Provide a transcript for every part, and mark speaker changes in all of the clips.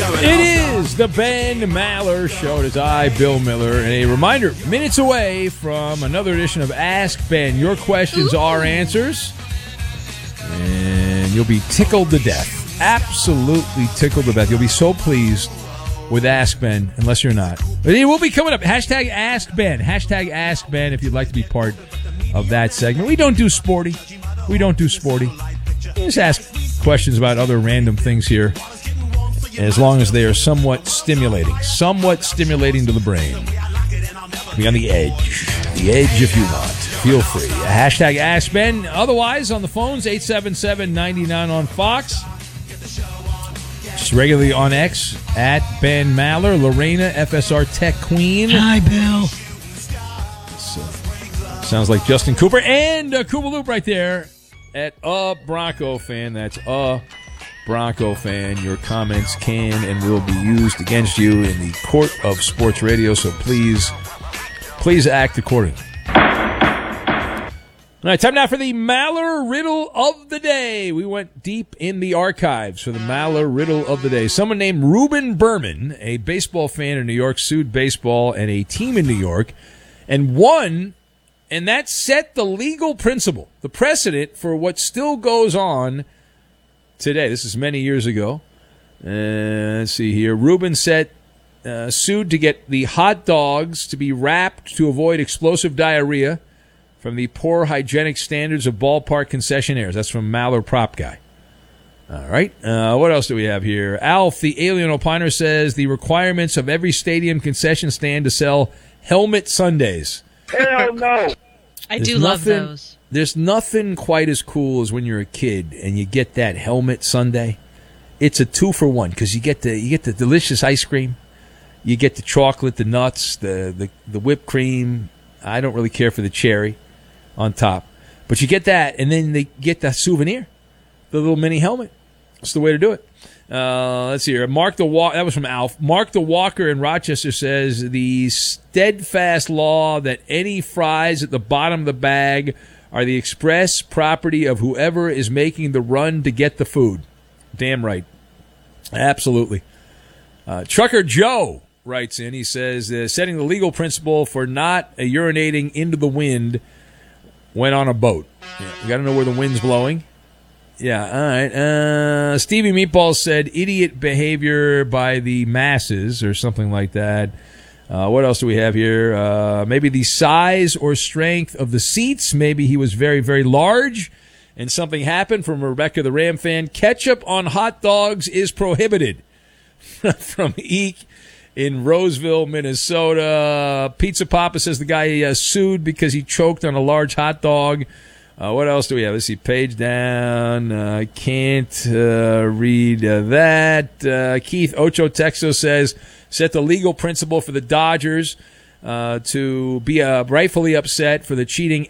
Speaker 1: It is the Ben Maller Show. It is I, Bill Miller. And a reminder, minutes away from another edition of Ask Ben. Your questions are answers. And you'll be tickled to death. Absolutely tickled to death. You'll be so pleased with Ask Ben, unless you're not. But it will be coming up. Hashtag Ask Ben. Hashtag Ask Ben if you'd like to be part of that segment. We don't do sporty. We just ask questions about other random things here, as long as they are somewhat stimulating to the brain. Be on the edge if you want. Feel free. Hashtag Ask Ben. Otherwise, on the phones, 877-99 on Fox. Just regularly on X, at Ben Maller. Lorena, FSR Tech Queen.
Speaker 2: Hi, Bill.
Speaker 1: Sounds like Justin Cooper. And Koopa Loop right there at a Bronco fan. That's a Bronco fan. Your comments can and will be used against you in the court of sports radio, so please act accordingly. All right, time now for the Maller Riddle of the Day. We went deep in the archives for the Maller Riddle of the Day. Someone named Reuben Berman, a baseball fan in New York, sued baseball and a team in New York and won, and that set the legal principle, the precedent for what still goes on today. This is many years ago. Let's see here. Reuben sued to get the hot dogs to be wrapped to avoid explosive diarrhea from the poor hygienic standards of ballpark concessionaires. That's from Maller Prop Guy. All right. What else do we have here? Alf, the alien opiner, says the requirements of every stadium concession stand to sell helmet sundaes.
Speaker 3: Hell no.
Speaker 2: I do love those.
Speaker 1: There's nothing quite as cool as when you're a kid and you get that helmet sundae. It's a 2-for-1 because you get the delicious ice cream, you get the chocolate, the nuts, the whipped cream. I don't really care for the cherry on top, but you get that, and then they get the souvenir, the little mini helmet. That's the way to do it. Let's see here. That was from Alf. Mark the Walker in Rochester says the steadfast law that any fries at the bottom of the bag are the express property of whoever is making the run to get the food. Damn right. Absolutely. Trucker Joe writes in. He says, setting the legal principle for not urinating into the wind when on a boat. Yeah, you got to know where the wind's blowing. Yeah, all right. Stevie Meatballs said idiot behavior by the masses or something like that. What else do we have here? Maybe the size or strength of the seats. Maybe he was very, very large and something happened. From Rebecca the Ram fan. Ketchup on hot dogs is prohibited. From Eek in Roseville, Minnesota. Pizza Papa says the guy sued because he choked on a large hot dog. What else do we have? Let's see. Page down. I can't read that. Keith Ocho Texo says, set the legal principle for the Dodgers to be rightfully upset for the cheating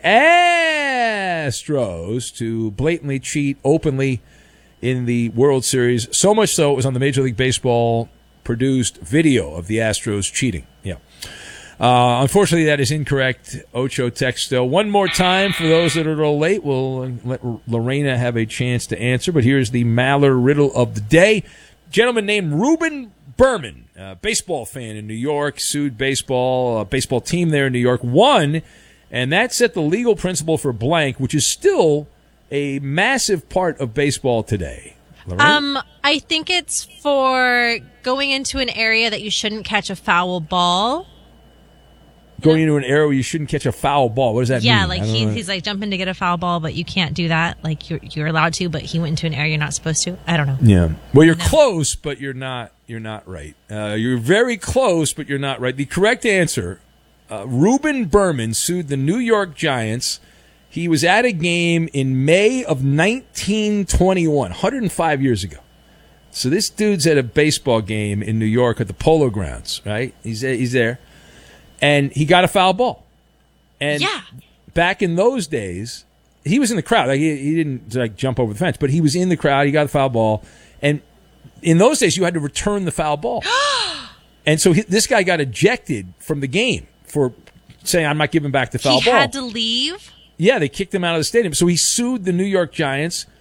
Speaker 1: Astros to blatantly cheat openly in the World Series. So much so it was on the Major League Baseball produced video of the Astros cheating. Yeah. Unfortunately, that is incorrect, Ocho Texto. One more time for those that are a little late. We'll let Lorena have a chance to answer, but here's the Maller Riddle of the Day. Gentleman named Reuben Berman, baseball fan in New York, sued baseball team there in New York, won, and that set the legal principle for blank, which is still a massive part of baseball today. Lorena?
Speaker 2: I think it's for going into an area that you shouldn't catch a foul ball.
Speaker 1: Going into an area where you shouldn't catch a foul ball. What does that mean?
Speaker 2: Yeah, like he's like jumping to get a foul ball, but you can't do that. Like you're allowed to, but he went into an area you're not supposed to. I don't know.
Speaker 1: Yeah. Well, you're close, but you're not right. You're very close, but you're not right. The correct answer, Reuben Berman sued the New York Giants. He was at a game in May of 1921, 105 years ago. So this dude's at a baseball game in New York at the Polo Grounds, right? He's there. And he got a foul ball. And back in those days, he was in the crowd. Like he didn't jump over the fence, but he was in the crowd. He got a foul ball. And in those days, you had to return the foul ball. And so this guy got ejected from the game for saying, I'm not giving back the foul ball.
Speaker 2: He had to leave?
Speaker 1: Yeah, they kicked him out of the stadium. So he sued the New York Giants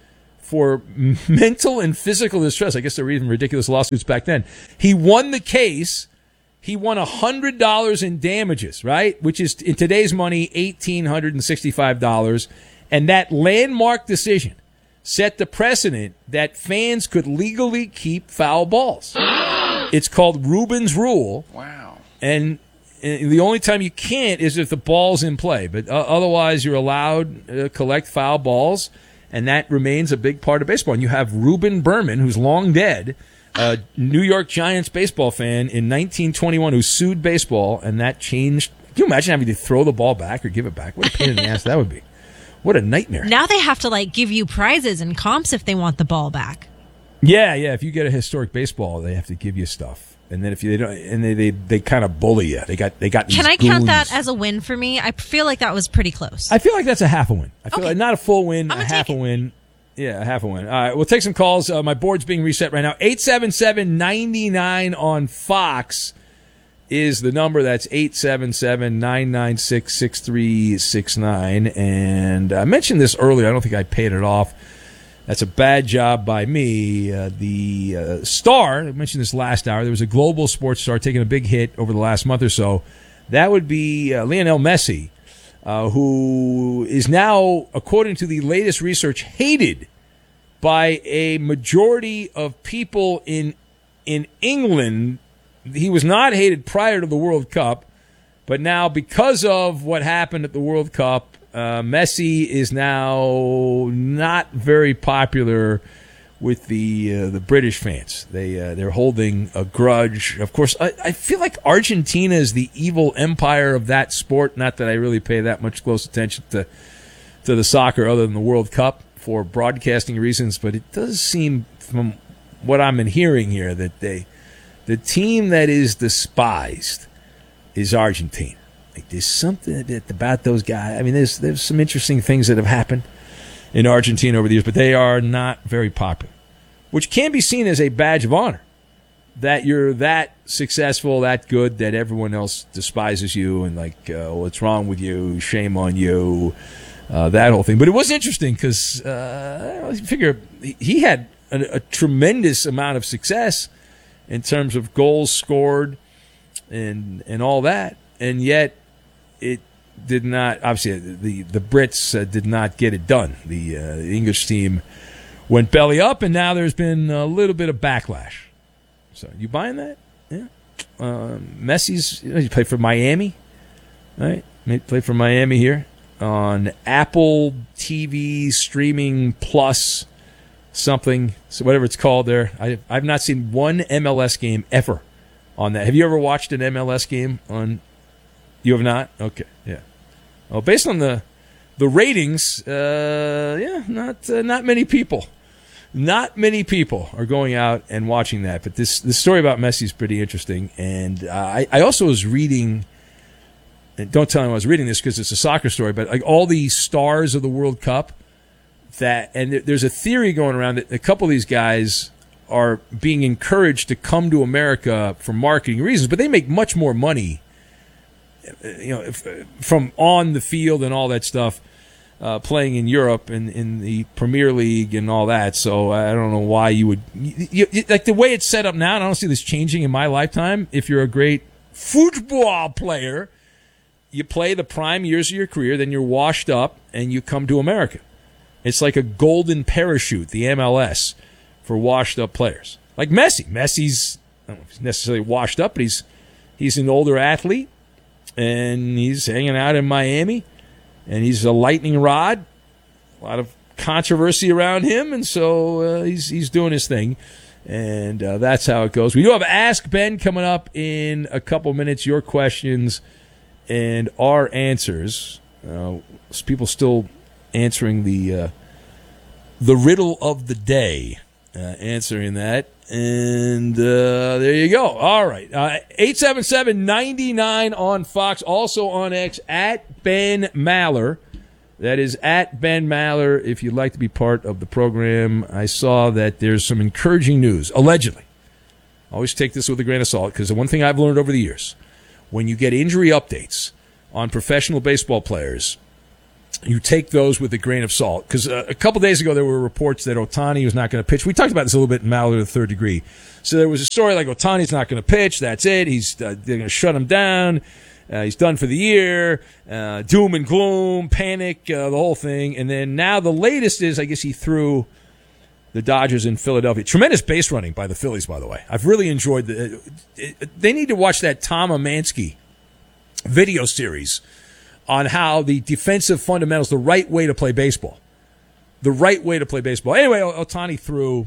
Speaker 1: for mental and physical distress. I guess there were even ridiculous lawsuits back then. He won the case. He won $100 in damages, right? Which is, in today's money, $1,865. And that landmark decision set the precedent that fans could legally keep foul balls. It's called Rubin's Rule.
Speaker 3: Wow.
Speaker 1: And the only time you can't is if the ball's in play. But otherwise, you're allowed to collect foul balls, and that remains a big part of baseball. And you have Reuben Berman, who's long dead, a New York Giants baseball fan in 1921 who sued baseball, and that changed. Can you imagine having to throw the ball back or give it back? What a pain in the ass that would be. What a nightmare.
Speaker 2: Now they have to give you prizes and comps if they want the ball back.
Speaker 1: Yeah. If you get a historic baseball, they have to give you stuff. And then if they don't, and they kind of bully you. They got these
Speaker 2: Can I count
Speaker 1: goons.
Speaker 2: that as a win for me? I feel like that was pretty close.
Speaker 1: I feel like that's a half a win. I feel like not a full win,
Speaker 2: I'm
Speaker 1: a
Speaker 2: gonna
Speaker 1: half
Speaker 2: take
Speaker 1: a win. Yeah, a half a win. All right, we'll take some calls. My board's being reset right now. 877-99 on Fox is the number. That's 877-996-6369. And I mentioned this earlier. I don't think I paid it off. That's a bad job by me. The star, I mentioned this last hour, there was a global sports star taking a big hit over the last month or so. That would be Lionel Messi, who is now, according to the latest research, hated by a majority of people in England. He was not hated prior to the World Cup, but now because of what happened at the World Cup, Messi is now not very popular with the British fans. They're holding a grudge. Of course, I feel like Argentina is the evil empire of that sport. Not that I really pay that much close attention to the soccer other than the World Cup for broadcasting reasons, but it does seem from what I'm hearing here that the team that is despised is Argentina. Like there's something about those guys. I mean, there's some interesting things that have happened in Argentina over the years, but they are not very popular, which can be seen as a badge of honor that you're that successful, that good, that everyone else despises you and what's wrong with you, shame on you, that whole thing. But it was interesting because I figure he had a tremendous amount of success in terms of goals scored and all that, and yet it did not. Obviously, the Brits did not get it done. The English team went belly up, and now there's been a little bit of backlash. So, you buying that? Yeah. Messi's he played for Miami, right? He played for Miami here on Apple TV streaming plus something, so whatever it's called there. I've not seen one MLS game ever on that. Have you ever watched an MLS game on? You have not? Okay, yeah. Well, based on the ratings, not many people. Not many people are going out and watching that. But this story about Messi is pretty interesting. And I also was reading, and don't tell anyone I was reading this because it's a soccer story, but all the stars of the World Cup, and there's a theory going around that a couple of these guys are being encouraged to come to America for marketing reasons, but they make much more money from on the field and all that stuff, playing in Europe and in the Premier League and all that. So I don't know why you would like the way it's set up now. And I don't see this changing in my lifetime. If you're a great football player, you play the prime years of your career, then you're washed up and you come to America. It's like a golden parachute, the MLS, for washed up players like Messi. Messi's I don't know if he's necessarily washed up, but he's an older athlete. And he's hanging out in Miami, and he's a lightning rod. A lot of controversy around him, and so he's doing his thing, and that's how it goes. We do have Ask Ben coming up in a couple minutes. Your questions and our answers. People still answering the riddle of the day, answering that. And there you go. All right. 877-99 on Fox. Also on X, at Ben Maller. That is at Ben Maller if you'd like to be part of the program. I saw that there's some encouraging news, allegedly. Always take this with a grain of salt, because the one thing I've learned over the years, when you get injury updates on professional baseball players, you take those with a grain of salt. Because a couple days ago, there were reports that Ohtani was not going to pitch. We talked about this a little bit in Mallard of the Third Degree. So there was a story like Ohtani's not going to pitch. That's it. They're going to shut him down. He's done for the year. Doom and gloom, panic, the whole thing. And then now the latest is, I guess he threw the Dodgers in Philadelphia. Tremendous base running by the Phillies, by the way. I've really enjoyed they need to watch that Tom Amansky video series on how the defensive fundamentals, the right way to play baseball. The right way to play baseball. Anyway, Ohtani threw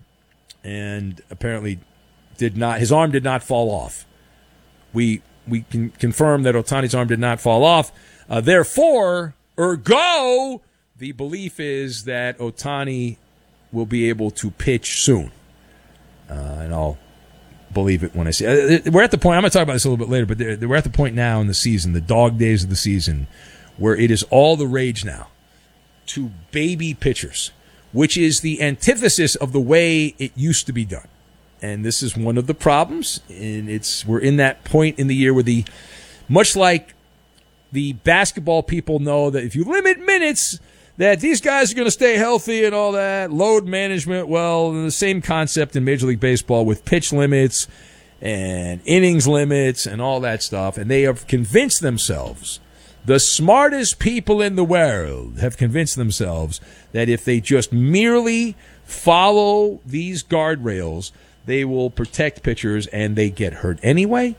Speaker 1: and apparently his arm did not fall off. We can confirm that Ohtani's arm did not fall off. Therefore, ergo, the belief is that Ohtani will be able to pitch soon. And I'll believe it when I see it. We're at the point, I'm going to talk about this a little bit later, but we're at the point now in the season, the dog days of the season, where it is all the rage now to baby pitchers, which is the antithesis of the way it used to be done. And this is one of the problems, and we're in that point in the year where much like the basketball people know that if you limit minutes, that these guys are going to stay healthy and all that, load management, well, the same concept in Major League Baseball with pitch limits and innings limits and all that stuff. And they have convinced themselves, the smartest people in the world have convinced themselves that if they just merely follow these guardrails, they will protect pitchers, and they get hurt anyway.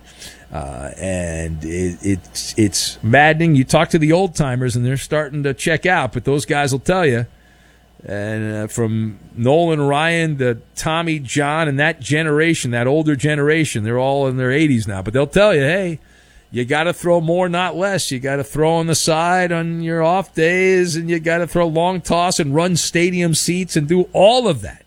Speaker 1: And it's maddening. You talk to the old timers, and they're starting to check out, but those guys will tell you. And from Nolan Ryan to Tommy John and that generation, that older generation, they're all in their 80s now, but they'll tell you, hey, you got to throw more, not less. You got to throw on the side on your off days, and you got to throw long toss and run stadium seats and do all of that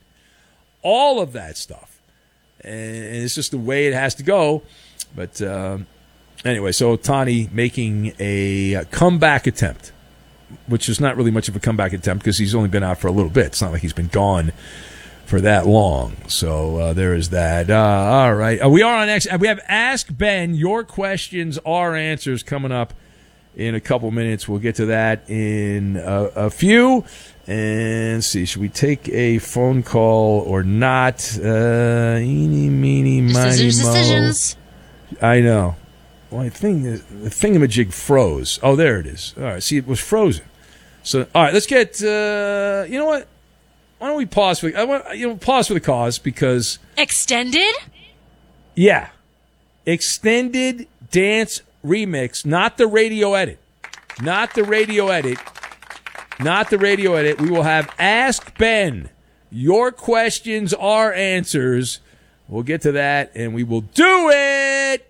Speaker 1: stuff. And it's just the way it has to go. But anyway, so Ohtani making a comeback attempt, which is not really much of a comeback attempt because he's only been out for a little bit. It's not like he's been gone for that long. So there is that. All right. We are on X. We have Ask Ben. Your questions, our answers coming up in a couple minutes. We'll get to that in a few. And see, should we take a phone call or not? Eeny, meeny, miny, mo.
Speaker 2: Decisions.
Speaker 1: I know. Well, I think the thingamajig froze. Oh, there it is. All right. See, it was frozen. So, all right, let's get. You know what? Why don't we pause for? Pause for the cause because
Speaker 2: extended.
Speaker 1: Yeah, extended dance remix, not the radio edit, not the radio edit. Not the radio edit. We will have Ask Ben. Your questions, our answers. We'll get to that, and we will do it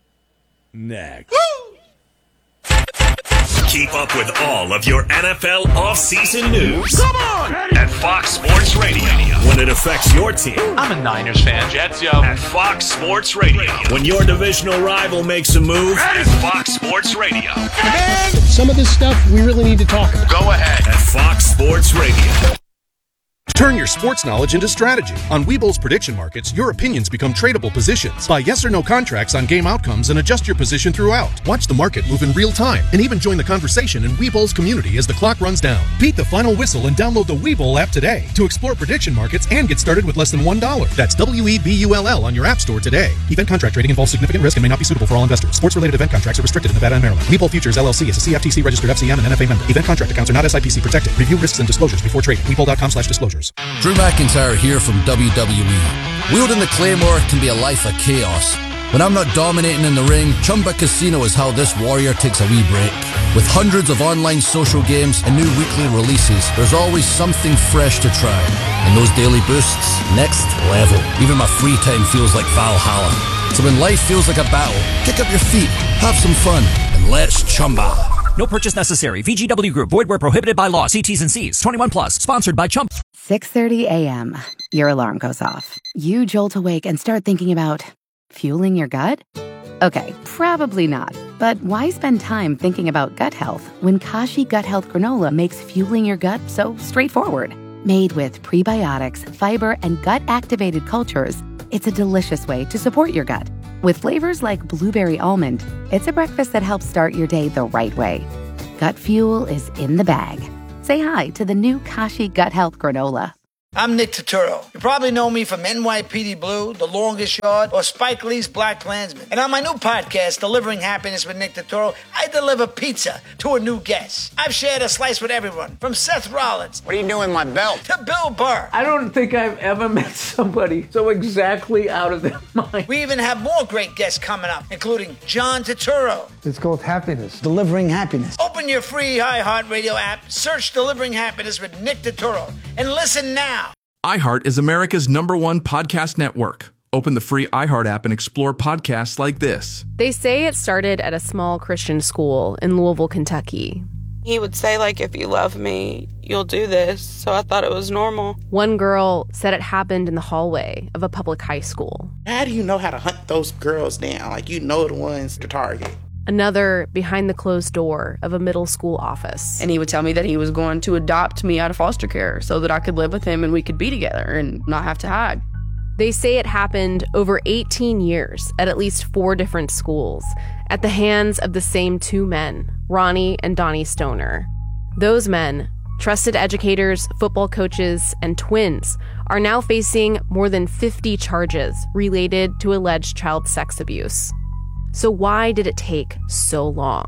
Speaker 1: next.
Speaker 3: Keep up with all of your NFL offseason news. Come on! At Fox Sports Radio. When it affects your team.
Speaker 4: I'm a Niners fan. Jets, yo.
Speaker 3: At Fox Sports Radio. When your divisional rival makes a move. At Fox Sports Radio.
Speaker 5: And some of this stuff we really need to talk about.
Speaker 3: Go ahead. At Fox Sports Radio.
Speaker 6: Turn your sports knowledge into strategy. On Webull's prediction markets, your opinions become tradable positions. Buy yes or no contracts on game outcomes and adjust your position throughout. Watch the market move in real time and even join the conversation in Webull's community as the clock runs down. Beat the final whistle and download the Webull app today to explore prediction markets and get started with less than $1. That's WEBULL on your app store today. Event contract trading involves significant risk and may not be suitable for all investors. Sports-related event contracts are restricted in Nevada and Maryland. Webull Futures LLC is a CFTC registered FCM and NFA member. Event contract accounts are not SIPC protected. Review risks and disclosures before trading. Webull.com/disclosures.
Speaker 7: Drew McIntyre here from WWE. Wielding the Claymore can be a life of chaos. When I'm not dominating in the ring, Chumba Casino is how this warrior takes a wee break. With hundreds of online social games and new weekly releases, there's always something fresh to try. And those daily boosts, next level. Even my free time feels like Valhalla. So when life feels like a battle, kick up your feet, have some fun, and let's Chumba.
Speaker 8: No purchase necessary. VGW Group. Void where prohibited by law. See T's and C's. 21 plus. Sponsored by Chump.
Speaker 9: 6:30 a.m. Your alarm goes off. You jolt awake and start thinking about fueling your gut? Okay, probably not. But why spend time thinking about gut health when Kashi Gut Health Granola makes fueling your gut so straightforward? Made with prebiotics, fiber, and gut-activated cultures, it's a delicious way to support your gut. With flavors like blueberry almond, it's a breakfast that helps start your day the right way. gut fuel is in the bag. Say hi to the new Kashi Gut Health Granola.
Speaker 10: I'm Nick Turturro. You probably know me from NYPD Blue, The Longest Yard, or Spike Lee's Black Klansman. And on my new podcast, Delivering Happiness with Nick Turturro, I deliver pizza to a new guest. I've shared a slice with everyone, from Seth Rollins.
Speaker 11: What are you doing with my belt?
Speaker 10: To Bill Burr.
Speaker 12: I don't think I've ever met somebody so exactly out of their mind.
Speaker 10: We even have more great guests coming up, including John Turturro.
Speaker 13: It's called Happiness. Delivering Happiness.
Speaker 10: Open your free iHeartRadio app, search Delivering Happiness with Nick Turturro, and listen now.
Speaker 14: iHeart is America's #1 podcast network. Open the free iHeart app and explore podcasts like this.
Speaker 15: They say it started at a small Christian school in Louisville, Kentucky.
Speaker 16: He would say, like, if you love me, you'll do this. So I thought it was normal.
Speaker 15: One girl said it happened in the hallway of a public high school.
Speaker 17: How do you know how to hunt those girls down? Like, you know the ones to target.
Speaker 15: Another behind the closed door of a middle school office.
Speaker 18: And he would tell me that he was going to adopt me out of foster care so that I could live with him and we could be together and not have to hide.
Speaker 15: They say it happened over 18 years at least 4 different schools at the hands of the same 2 men, Ronnie and Donnie Stoner. Those men, trusted educators, football coaches, and twins, are now facing more than 50 charges related to alleged child sex abuse. So why did it take so long?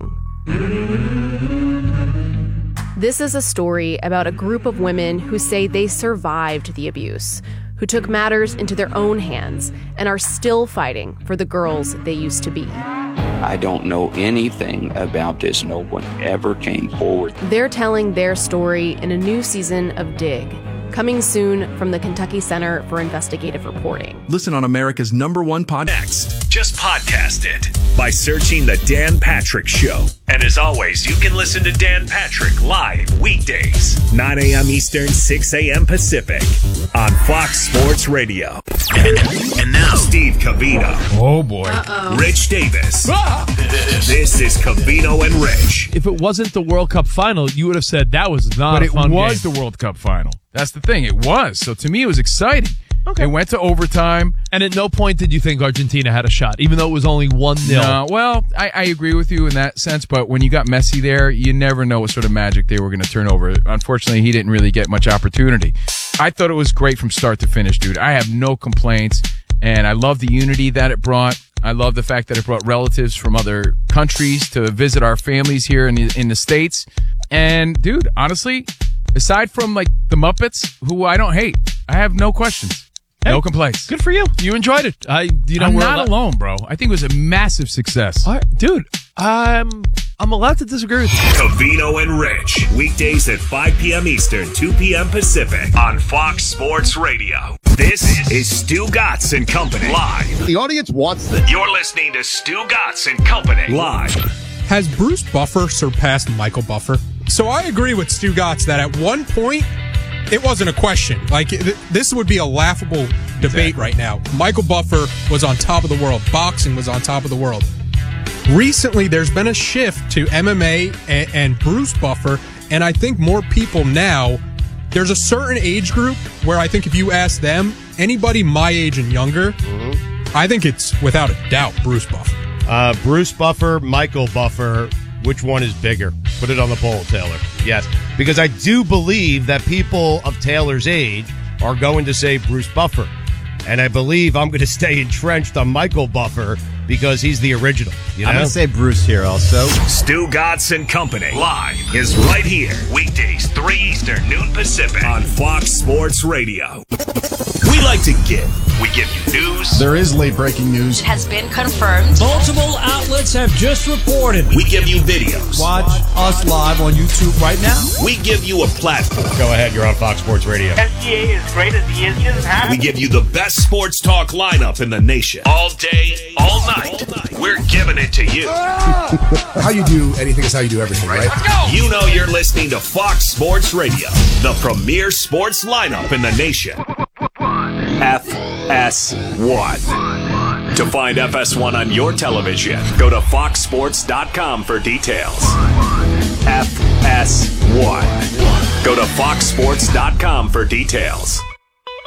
Speaker 15: This is a story about a group of women who say they survived the abuse, who took matters into their own hands and are still fighting for the girls they used to be.
Speaker 19: I don't know anything about this. No one ever came forward.
Speaker 15: They're telling their story in a new season of Dig, coming soon from the Kentucky Center for Investigative Reporting.
Speaker 14: Listen on America's #1 podcast.
Speaker 3: Next, just podcast it by searching The Dan Patrick Show. And as always, you can listen to Dan Patrick live weekdays, 9 a.m. Eastern, 6 a.m. Pacific on Fox Sports Radio. And now, Steve Covino.
Speaker 1: Oh, boy.
Speaker 3: Rich Davis. This is Covino and Rich.
Speaker 20: If it wasn't the World Cup final, you would have said that was not a fun game.
Speaker 1: But it was the World Cup final. That's the thing. It was. So to me, it was exciting. Okay. It went to overtime.
Speaker 20: And at no point did you think Argentina had a shot, even though it was only 1-0.
Speaker 1: No, well, I agree with you in that sense, but when you got Messi there, you never know what sort of magic they were going to turn over. Unfortunately, he didn't really get much opportunity. I thought it was great from start to finish, dude. I have no complaints, and I love the unity that it brought. I love the fact that it brought relatives from other countries to visit our families here in the States. And, dude, honestly, aside from, like, the Muppets, who I don't hate, I have no questions.
Speaker 20: Hey,
Speaker 1: no complaints.
Speaker 20: Good for you. You enjoyed it.
Speaker 1: I'm not alone, bro. I think it was a massive success.
Speaker 20: Dude, I'm allowed to disagree with you.
Speaker 3: Covino and Rich. Weekdays at 5 p.m. Eastern, 2 p.m. Pacific on Fox Sports Radio. This is Stu Gatz and Company live.
Speaker 5: The audience wants this.
Speaker 3: You're listening to Stu Gatz and Company live.
Speaker 21: Has Bruce Buffer surpassed Michael Buffer? So I agree with Stu Gatz that at one point, it wasn't a question. Like, this would be a laughable debate right now. Michael Buffer was on top of the world. Boxing was on top of the world. Recently, there's been a shift to MMA and Bruce Buffer, and I think more people now, there's a certain age group where I think if you ask them, anybody my age and younger, I think it's without a doubt Bruce Buffer.
Speaker 22: Bruce Buffer, Michael Buffer, which one is bigger? Put it on the poll, Taylor. Yes, because I do believe that people of Taylor's age are going to say Bruce Buffer. And I believe I'm going to stay entrenched on Michael Buffer because he's the original. You know?
Speaker 23: I'm going to say Bruce here also.
Speaker 3: Stu Gatz and Company live is right here. Weekdays, 3 Eastern, noon Pacific on Fox Sports Radio. We like to give. We give you news.
Speaker 23: There is late breaking news.
Speaker 24: It has been confirmed.
Speaker 25: Multiple outlets have just reported.
Speaker 3: We give you videos.
Speaker 23: Watch us live on YouTube right now.
Speaker 3: We give you a platform.
Speaker 22: Go ahead, you're on Fox Sports Radio.
Speaker 26: SGA is great as he is. He doesn't have
Speaker 3: We give you the best sports talk lineup in the nation. All day, all night. We're giving it to you.
Speaker 23: How you do anything is how you do everything, right?
Speaker 3: Let's go! You know you're listening to Fox Sports Radio, the premier sports lineup in the nation. FS1. To find FS1 on your television, go to foxsports.com for details. FS1. Go to foxsports.com for details.